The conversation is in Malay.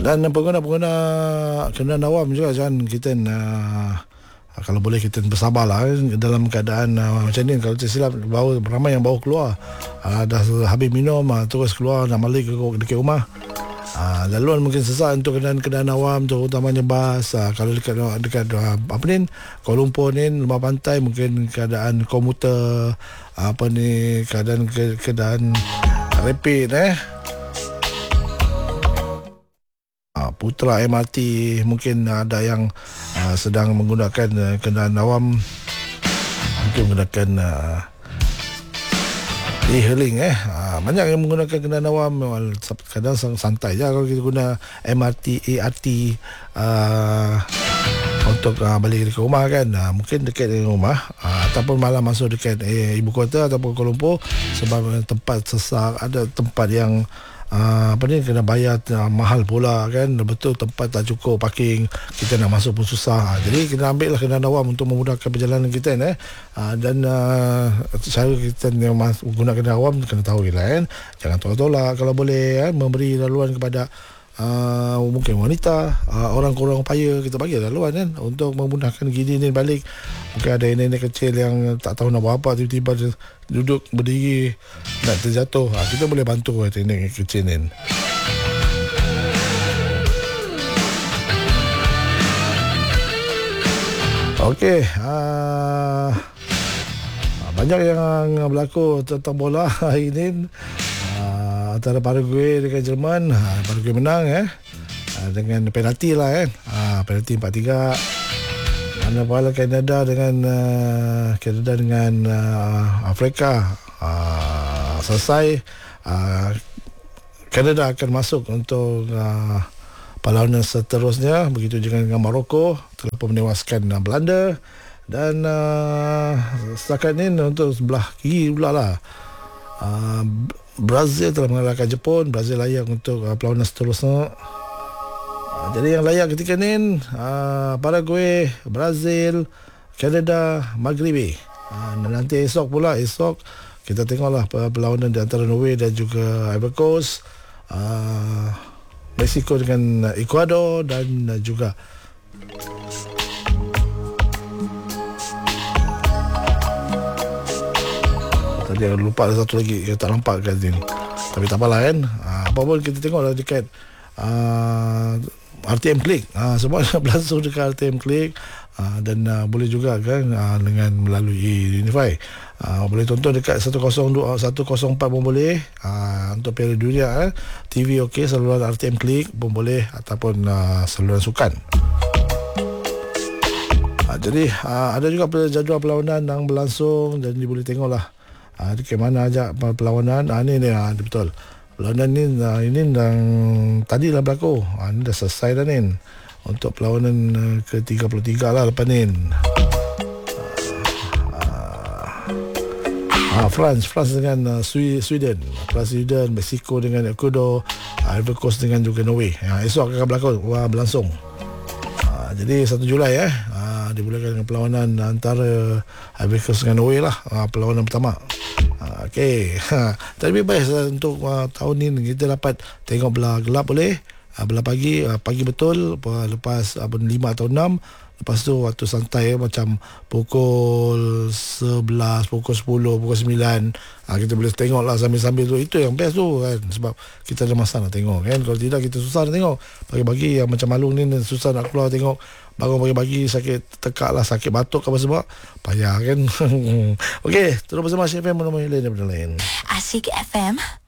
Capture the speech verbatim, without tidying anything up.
Dan pengguna-pengguna kenderaan awam juga jangan kita uh, kalau boleh kita bersabarlah dalam keadaan uh, macam ni. Kalau tak silap baru ramai yang baru keluar, uh, dah habis minum uh, terus keluar nak balik ke dekat rumah. Uh, laluan mungkin sesak untuk kenderaan-kenderaan awam terutamanya bas. Uh, kalau dekat dekat uh, apa ni Kuala Lumpur ni rumah pantai mungkin keadaan komuter uh, apa ni keadaan ke, keadaan rapid eh uh, Putra M R T mungkin ada yang uh, sedang menggunakan uh, kenderaan awam, mungkin menggunakan uh, e-hailing eh. Ha, banyak yang menggunakan kenderaan awam. Kadang santai je kalau kita guna M R T, A R T uh, untuk uh, balik ke rumah kan. Ha, mungkin dekat dengan rumah uh, ataupun malah masuk dekat eh, ibu kota ataupun Kuala Lumpur, sebab tempat sesak, ada tempat yang Uh, apa ni kena bayar uh, mahal pula kan. Betul tempat tak cukup parking, kita nak masuk pun susah. Jadi kita ambil lah kenderaan awam untuk memudahkan perjalanan kita eh. Uh, dan uh, cara kita menggunakan kenderaan awam kena tahu lah kan. Jangan tolak-tolak kalau boleh kan, memberi laluan kepada uh, mungkin wanita, uh, orang-orang upaya kita bagi laluan kan untuk memudahkan gini ni balik. Mungkin ada nenek kecil yang tak tahu nak buat apa, tiba-tiba duduk berdiri nak terjatuh, ha, kita boleh bantu nenek kecil ni. Okey, uh, banyak yang berlaku tentang bola hari ini. Uh, antara Paraguay dengan Jerman, uh, Paraguay menang eh uh, dengan penalti lah kan. Uh, penalti empat tiga. Manakala Kanada dengan uh, Kanada dengan uh, Afrika uh, selesai, uh, Kanada akan masuk untuk uh, perlawanan seterusnya. Begitu juga dengan Morocco telah pun menewaskan uh, Belanda. Dan uh, setakat ini untuk sebelah kiri pula lah, uh, Brazil telah mengalahkan Jepun. Brazil layak untuk uh, perlawanan seterusnya. Jadi yang layak ketika ni uh, Paraguay, Brazil, Kanada, Maghribi. Uh, nanti esok pula, esok kita tengoklah perlawanan di antara Norway dan juga Ivory Coast, uh, Mexico dengan Ecuador dan uh, juga tadi lupa ada satu lagi yang tak nampak kat sini. Tapi tak apalah kan. Uh, apa pun kita tengoklah dekat uh, R T M Click, uh, semua berlangsung dekat R T M Click, uh, dan uh, boleh juga kan uh, dengan melalui Unify, uh, boleh tonton dekat seratus dua, seratus empat pun boleh, uh, untuk Piala Dunia eh. T V okey, saluran R T M Click pun boleh, ataupun uh, saluran sukan. Uh, jadi uh, ada juga jadual perlawanan yang berlangsung dan boleh tengoklah uh, dekat mana aja perlawanan. Uh, ni ni uh, betul. Perlawanan ni uh, ini yang tadi dah berlaku. Ha, ini dah selesai dah ni. Untuk perlawanan uh, ke tiga puluh tiga lah lepas ni. Uh, uh, France, France dengan uh, Sweden, France Sweden, Mexico dengan Ecuador, uh, Ivory Coast dengan juga Norway. Uh, esok akan berlaku, uh, berlangsung. Uh, jadi satu Julai eh. Uh, dimulakan dengan perlawanan antara Ivory Coast dengan Norway lah. Uh, perlawanan pertama. Okey. Ha, tapi baik untuk uh, tahun ni kita dapat tengok belah gelap boleh. Uh, belah pagi, uh, pagi betul uh, lepas uh, lima atau enam. Lepas tu waktu santai eh, macam pukul sebelas, pukul sepuluh, pukul sembilan. Uh, kita boleh tengok lah sambil-sambil tu. Itu yang best tu kan. Sebab kita ada masa nak tengok kan. Kalau tidak kita susah nak tengok. Pagi-pagi yang macam malu ni susah nak keluar tengok. Bangun pagi-pagi sakit tekak lah, sakit batuk apa sebab payah kan. Okey, terus bersama Asyik F M, nama lain daripada lain. Asyik F M